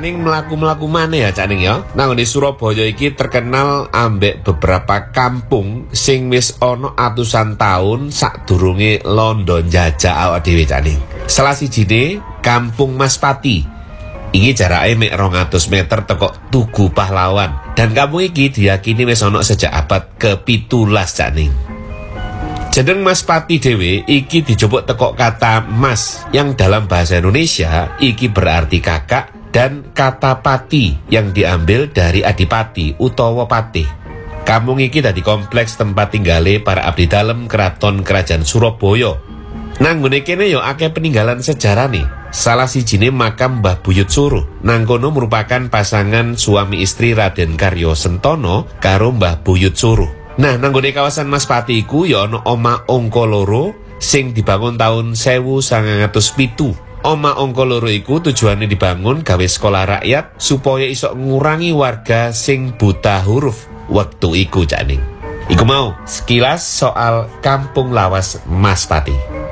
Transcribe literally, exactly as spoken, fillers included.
Ning mlaku-mlaku maneh ya Cak Ning ya. Nang di Surabaya iki terkenal ambek beberapa kampung sing wis ana atusan taun sadurunge londo njajah awak dhewe Cak Ning. Salah sijine Kampung Maspati. Iki jarake mek rong atus meter teko Tugu Pahlawan. Dan kampung iki diyakini wis ana sejak abad kepitulas Cak Ning. Jeneng Maspati dhewe iki dijupuk teko kata mas yang dalam bahasa Indonesia iki berarti kakak, dan kata pati yang diambil dari adipati utawa patih. Kampung iki dadi kompleks tempat tinggale para abdi dalem keraton kerajaan Surabaya. Nang ngene kene yo akeh peninggalan sejarah nih. Salah sijine makam Mbah Buyut Suruh. Nang kono merupakan pasangan suami istri Raden Karyo Sentono karo Mbah Buyut Suruh. Nah, nang ngene kawasan Maspati iku yo ana Oma Ongko loro sing dibangun tahun sewu sangang atus pitu. Oma Ongko loro iku tujuannya dibangun gawe sekolah rakyat supaya iso ngurangi warga sing buta huruf waktu iku Cak Ning. Iku mau sekilas soal Kampung Lawas Maspati.